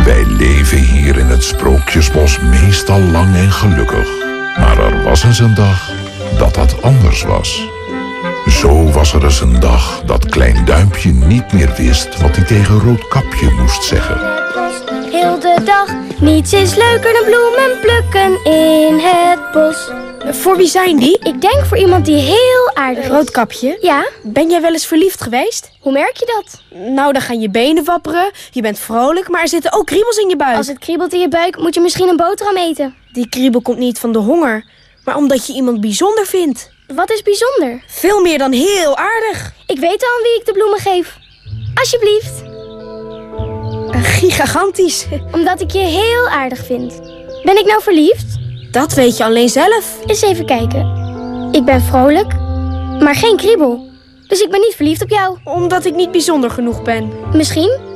Wij leven hier in het Sprookjesbos meestal lang en gelukkig. Maar er was eens een dag dat dat anders was. Zo was er eens een dag dat Klein Duimpje niet meer wist wat hij tegen Roodkapje moest zeggen. Heel de dag, niets is leuker dan bloemen plukken in het bos. Voor wie zijn die? Ik denk voor iemand die heel aardig is. Roodkapje? Ja? Ben jij wel eens verliefd geweest? Hoe merk je dat? Nou, dan gaan je benen wapperen, je bent vrolijk, maar er zitten ook kriebels in je buik. Als het kriebelt in je buik, moet je misschien een boterham eten. Die kriebel komt niet van de honger, maar omdat je iemand bijzonder vindt. Wat is bijzonder? Veel meer dan heel aardig. Ik weet al aan wie ik de bloemen geef. Alsjeblieft. Gigantisch. Omdat ik je heel aardig vind. Ben ik nou verliefd? Dat weet je alleen zelf. Eens even kijken. Ik ben vrolijk, maar geen kriebel. Dus ik ben niet verliefd op jou. Omdat ik niet bijzonder genoeg ben. Misschien,